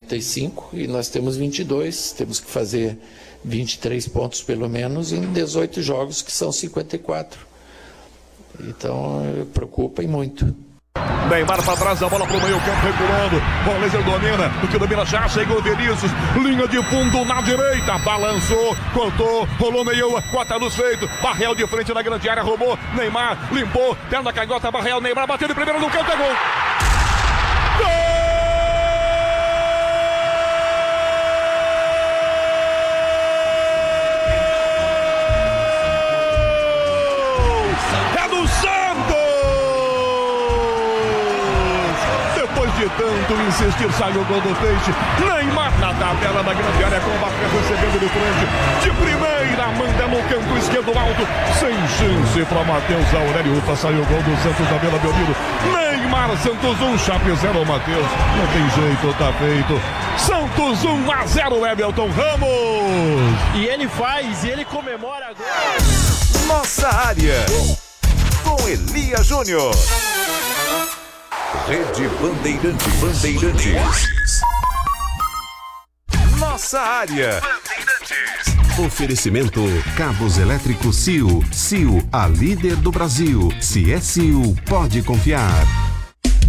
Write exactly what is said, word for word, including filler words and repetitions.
quarenta e cinco e nós temos vinte e dois, temos que fazer vinte e três pontos pelo menos em dezoito jogos, que são cinquenta e quatro. Então, preocupa e muito. Neymar para trás, a bola para o meio campo, recuando. Valência domina, o que domina já, chegou o Vinícius, linha de fundo na direita, balançou, cortou, rolou meio, quarta luz feito, Barreal de frente na grande área, roubou, Neymar, limpou, perna canhota, Barreal, Neymar bateu de primeira no canto, é gol! Gol! De tanto insistir, sai o gol do Peixe. Neymar na tabela da grande área, com o Barca recebendo de frente. De primeira, manda no canto esquerdo alto. Sem chance para Matheus Aurélio. Ufa, saiu o gol do Santos da Vila Belmiro. Neymar, Santos um, Chape zero, Matheus. Não tem jeito, tá feito. Santos um a zero, Everton Ramos. E ele faz, e ele comemora agora. Nossa área, com Elia Júnior. Rede Bandeirantes. Bandeirantes. Nossa área. Bandeirantes. Oferecimento Cabos Elétricos C I O. C I O, a líder do Brasil. Se é C I O, pode confiar.